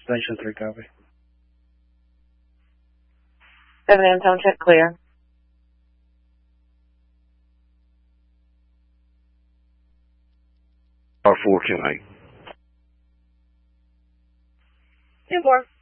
Station 3 copy. 7 tone check clear. R428. 2-4.